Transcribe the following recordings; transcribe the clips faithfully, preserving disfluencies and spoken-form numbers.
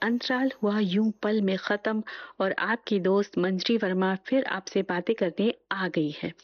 अंतराल हुआ यूं पल में खत्म और आपकी दोस्त मंजरी वर्मा फिर आपसे बातें करने आ गई है।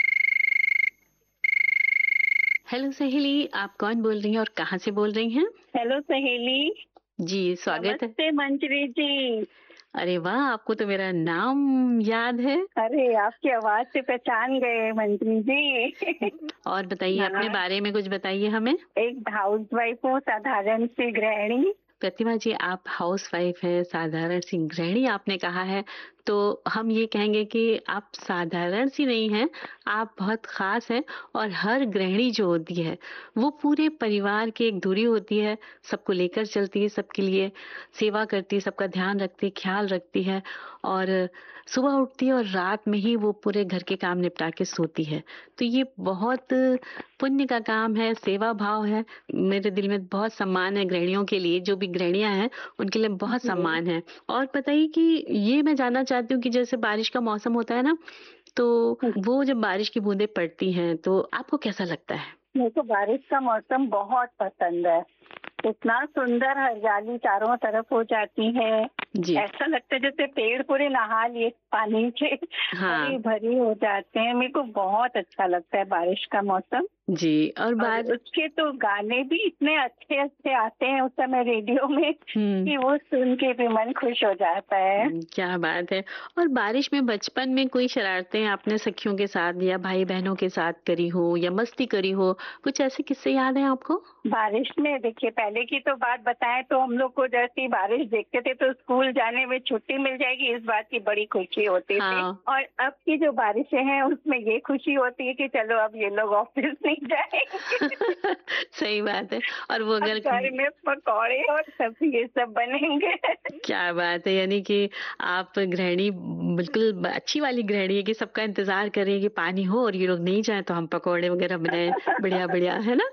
हेलो सहेली, आप कौन बोल रही हैं और कहाँ से बोल रही हैं? हेलो सहेली। जी, स्वागत है। नमस्ते मंजरी जी। अरे वाह, आपको तो मेरा नाम याद है। अरे आपकी आवाज से पहचान गए मंजरी जी। और बताइए, अपने हाँ, बारे में कुछ बताइए हमें। एक हाउस वाइफ हूँ, साधारण सी गृहिणी। प्रतिमा जी, आप हाउस वाइफ हैं, साधारण सी गृहिणी आपने कहा है, तो हम ये कहेंगे कि आप साधारण सी नहीं हैं, आप बहुत खास हैं। और हर गृहिणी जो होती है वो पूरे परिवार की एक धुरी होती है, सबको लेकर चलती है, सबके लिए सेवा करती है, सबका ध्यान रखती है, ख्याल रखती है और सुबह उठती है और रात में ही वो पूरे घर के काम निपटा के सोती है। तो ये बहुत पुण्य का काम है, सेवा भाव है। मेरे दिल में बहुत सम्मान है गृहिणियों के लिए, जो भी गृहिणियां हैं उनके लिए बहुत जी, सम्मान है। और बताइए कि ये मैं जानना चाहती हूँ कि जैसे बारिश का मौसम होता है ना, तो वो जब बारिश की बूंदें पड़ती हैं तो आपको कैसा लगता है? मेरे को बारिश का मौसम बहुत पसंद है। इतना सुंदर हरियाली चारों तरफ हो जाती है। जी। ऐसा लगता है जैसे पेड़ पूरे नहा लिए पानी के, हाँ। हरी भरी हो जाते हैं। मेरे को बहुत अच्छा लगता है बारिश का मौसम। जी। और और बार उसके तो गाने भी इतने अच्छे अच्छे आते हैं उस समय रेडियो में हम्म कि वो सुन के भी मन खुश हो जाता है। क्या बात है। और बारिश में बचपन में कोई शरारतें आपने सखियों के साथ या भाई बहनों के साथ करी हो या मस्ती करी हो, कुछ ऐसे किस्से याद हैं आपको? बारिश में देखिए, पहले की तो बात बताएं तो हम लोग को जैसी बारिश देखते थे तो स्कूल जाने में छुट्टी मिल जाएगी, इस बात की बड़ी खुशी होती थी। हाँ। और अब की जो बारिशें हैं उसमें ये खुशी होती है कि चलो अब ये लोग ऑफिस नहीं जाएंगे। सही बात है। और वो अब अगर घर में पकौड़े और सब्जी ये सब बनेंगे। क्या बात है, यानी कि आप गृहिणी बिल्कुल ब- अच्छी वाली गृहिणी है कि सबका इंतजार कर रही है कि पानी हो और ये लोग नहीं जाए तो हम पकौड़े वगैरह बनाए, बढ़िया बढ़िया, है ना?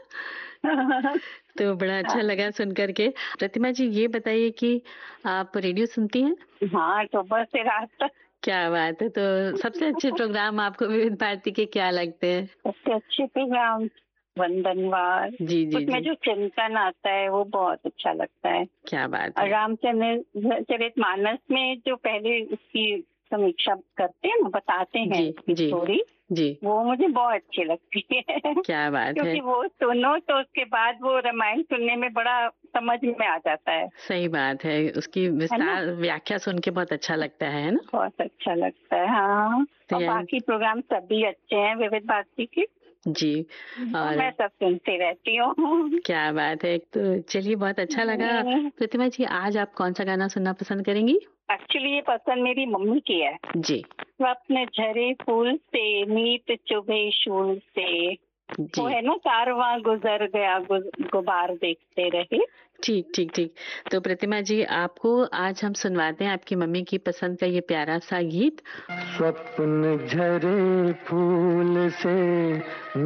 तो बड़ा अच्छा लगा सुन करके। प्रतिमा जी, ये बताइए कि आप रेडियो सुनती हैं? हाँ, सुबह से रात तक। क्या बात है। तो सबसे अच्छे प्रोग्राम आपको विविध भारती के क्या लगते हैं? सबसे अच्छे प्रोग्राम वंदनवार, जी जी उसमें जी। जो चिंतन आता है वो बहुत अच्छा लगता है। क्या बात और है। रामचंद्र चरितमानस में जो पहले उसकी समीक्षा करते हैं ना, बताते हैं जी उसकी जी स्टोरी, जी। वो मुझे बहुत अच्छी लगती है। क्या बात है। क्योंकि वो सुनो तो उसके बाद वो रामायण सुनने में बड़ा समझ में आ जाता है सही बात है, उसकी है ना। विस्तार व्याख्या सुन के बहुत अच्छा लगता है ना? बहुत अच्छा लगता है, हाँ। तो और यार, बाकी प्रोग्राम सभी अच्छे हैं विविध भारती के। जी। और और मैं सब सुनती रहती हूँ। क्या बात है। तो चलिए, बहुत अच्छा लगा। प्रतिमा जी, आज आप कौन सा गाना सुनना पसंद करेंगी? एक्चुअली ये पसंद मेरी मम्मी की है। जी स्वप्न झरे फूल से, मीत चुभे शूल से, जी। वो है ना, कारवां गुजर गया गु, गुबार देखते रहे। ठीक ठीक ठीक। तो प्रतिमा जी, आपको आज हम सुनवाते हैं आपकी मम्मी की पसंद का ये प्यारा सा गीत। स्वप्न झरे फूल से